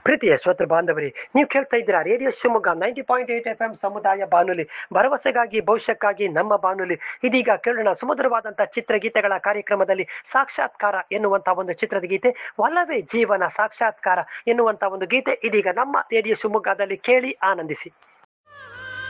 ಪ್ರೀತಿಯ ಶ್ರೋತೃ ಬಾಂಧವರೇ, ನೀವು ಕೇಳ್ತಾ ಇದ್ದೀರಾ ರೇಡಿಯೋ ಶಿವಮೊಗ್ಗ 90.8 FM ಸಮುದಾಯ ಬಾನುಲಿ, ಭರವಸೆಗಾಗಿ ಭವಿಷ್ಯಕ್ಕಾಗಿ ನಮ್ಮ ಬಾನುಲಿ. ಇದೀಗ ಕೇಳೋಣ ಸುಮಧುರವಾದಂತಹ ಚಿತ್ರಗೀತೆಗಳ ಕಾರ್ಯಕ್ರಮದಲ್ಲಿ ಸಾಕ್ಷಾತ್ಕಾರ ಎನ್ನುವಂತಹ ಒಂದು ಚಿತ್ರದ ಗೀತೆ, ಒಲವೇ ಜೀವನ ಸಾಕ್ಷಾತ್ಕಾರ ಎನ್ನುವಂತಹ ಒಂದು ಗೀತೆ ಇದೀಗ ನಮ್ಮ ರೇಡಿಯೋ ಶಿವಮೊಗ್ಗದಲ್ಲಿ ಕೇಳಿ ಆನಂದಿಸಿ.